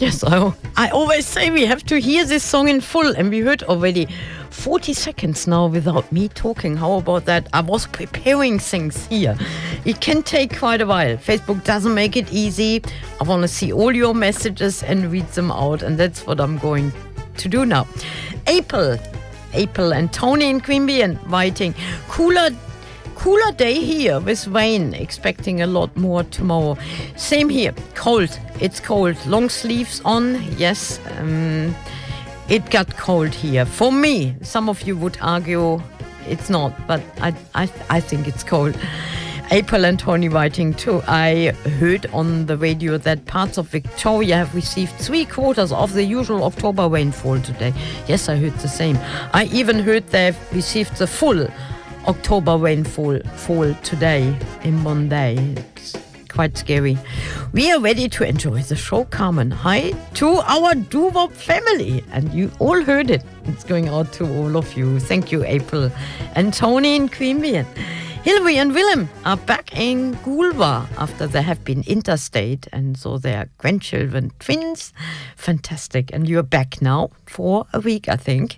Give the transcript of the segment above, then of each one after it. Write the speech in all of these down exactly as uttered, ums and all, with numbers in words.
Yes, I, I always say we have to hear this song in full, and we heard already forty seconds now without me talking. How about that? I was preparing things here. It can take quite a while. Facebook doesn't make it easy. I want to see all your messages and read them out, and that's what I'm going to do now. April, April and Tony in Quimby and writing, cooler Cooler day here with rain, expecting a lot more tomorrow. Same here, cold, it's cold. Long sleeves on, yes, um, it got cold here. For me, some of you would argue it's not, but I, I, I think it's cold. April and Tony writing too. I heard on the radio that parts of Victoria have received three quarters of the usual October rainfall today. Yes, I heard the same. I even heard they've received the full October rainfall fall today in one day. It's quite scary. We are ready to enjoy the show, Carmen. Hi to our Doo-Wop family. And you all heard it. It's going out to all of you. Thank you, April and Tony in Queanbeyan. Hilary and Willem are back in Goolwa after they have been interstate, and so their grandchildren, twins. Fantastic. And you're back now for a week, I think.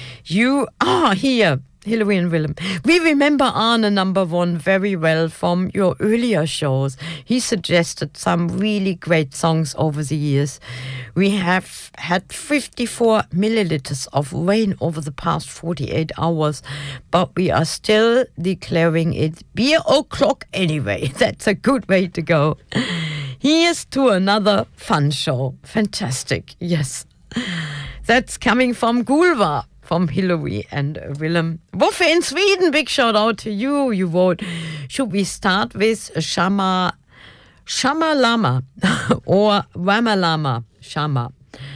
You are here. Hilary and Willem. We remember Arne number one very well from your earlier shows. He suggested some really great songs over the years. We have had fifty-four milliliters of rain over the past forty-eight hours, but we are still declaring it beer o'clock anyway. That's a good way to go. Here's to another fun show. Fantastic. Yes. That's coming from Goolwa. From Hilary and Willem. Woffe in Sweden, big shout out to you. You vote. Should we start with Shama, Shama Lama or Ramalama Shama?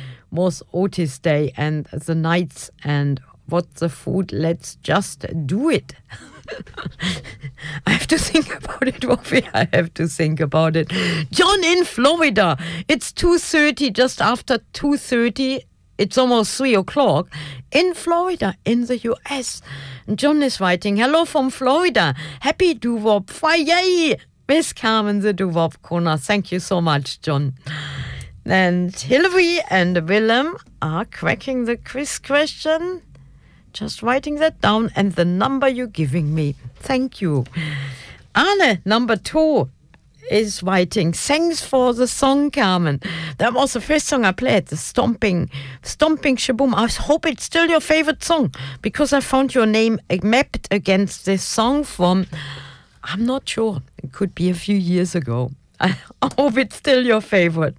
Was Otis Day and the Nights and What's the Food? Let's just do it. I have to think about it, Woffe. I have to think about it. John in Florida. It's two thirty, just after two thirty. It's almost three o'clock in Florida, in the U S. John is writing, hello from Florida. Happy Doo-Wop Friday. Miss Carmen, the Doo-Wop corner. Thank you so much, John. And Hilary and Willem are cracking the quiz question. Just writing that down and the number you're giving me. Thank you. Arne, number two, is writing, thanks for the song, Carmen. That was the first song I played, the Stomping, Stomping Shaboom. I hope it's still your favorite song, because I found your name mapped against this song from, I'm not sure, it could be a few years ago. I hope it's still your favorite.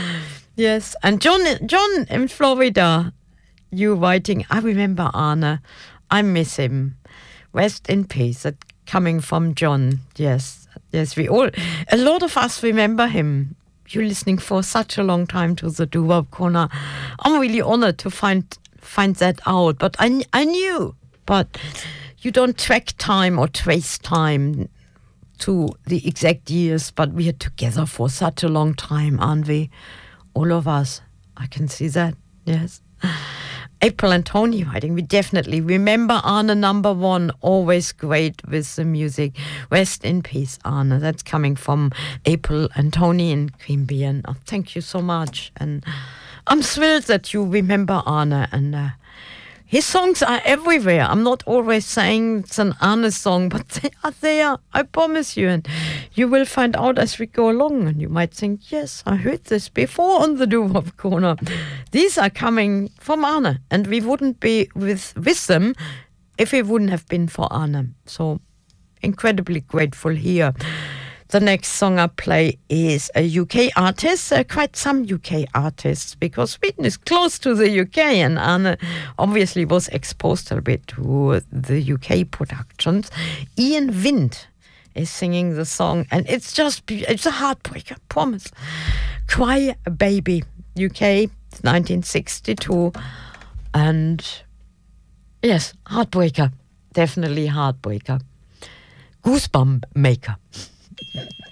Yes, and John, John in Florida, you writing, I remember Arne, I miss him. Rest in peace. That coming from John, yes. Yes, we all, a lot of us remember him. You're listening for such a long time to the Doo-Wop Corner. I'm really honored to find find that out. But I, I knew, but you don't track time or trace time to the exact years. But we are together for such a long time, aren't we? All of us. I can see that, yes. April and Tony writing, we definitely remember Arne number one, always great with the music. Rest in peace, Arne. That's coming from April and Tony in Queanbeyan. Oh, thank you so much. And I'm thrilled that you remember Arne. And uh, his songs are everywhere. I'm not always saying it's an Arne song, but they are there, I promise you. And you will find out as we go along. And you might think, yes, I heard this before on the Doo-Wop Corner. These are coming from Arne. And we wouldn't be with, with them if it wouldn't have been for Arne. So incredibly grateful here. The next song I play is a U K artist, uh, quite some U K artists, because Sweden is close to the U K, and Arne obviously was exposed a bit to the U K productions. Ian Wind is singing the song, and it's just, it's a heartbreaker, promise. Cry Baby, U K, nineteen sixty-two, and yes, heartbreaker, definitely heartbreaker. Goosebump maker.